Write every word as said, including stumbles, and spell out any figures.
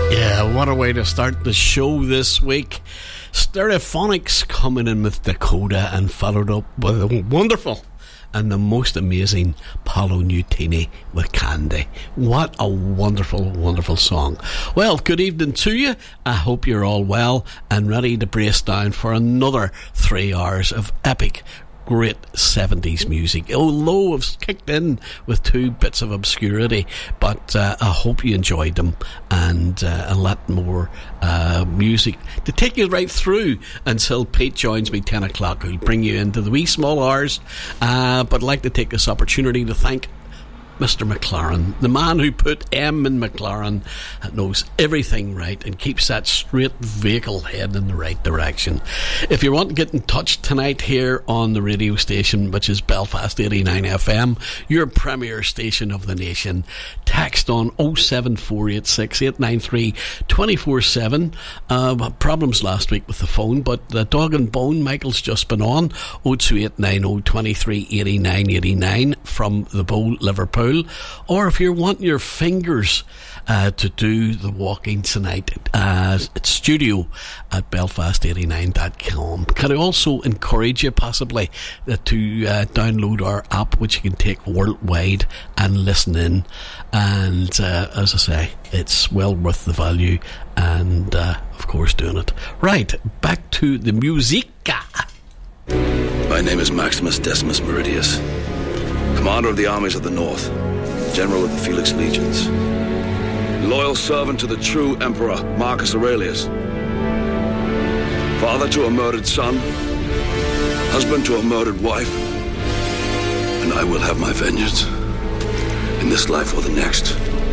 What a way to start the show this week. Stereophonics coming in with Dakota and followed up with a wonderful and the most amazing Paolo Nutini with Candy. What a wonderful, wonderful song. Well, good evening to you. I hope you're all well and ready to brace down for another three hours of epic great seventies music. Although I've kicked in with two bits of obscurity, but uh, I hope you enjoyed them, and uh, a lot more uh, music to take you right through until Pete joins me ten o'clock, who'll bring you into the wee small hours. Uh, but I'd like to take this opportunity to thank Mister McLaren, the man who put M in McLaren, knows everything right and keeps that straight vehicle heading in the right direction. If you want to get in touch tonight here on the radio station, which is Belfast eighty-nine F M, your premier station of the nation, text on oh seven four eight six, eight nine three, two four seven. Uh, problems last week with the phone, but the Dog and Bone, Michael's just been on, oh two eight nine oh, two three eight nine eight nine from the Bow, Liverpool. Or if you're wanting your fingers uh, to do the walking tonight, uh, it's studio at belfast eighty-nine dot com. Can I also encourage you possibly uh, to uh, download our app, which you can take worldwide and listen in. And uh, as I say, it's well worth the value, and uh, of course doing it. Right, back to the musica. My name is Maximus Decimus Meridius, commander of the armies of the North, general of the Felix Legions, loyal servant to the true emperor Marcus Aurelius, father to a murdered son, husband to a murdered wife, and I will have my vengeance in this life or the next.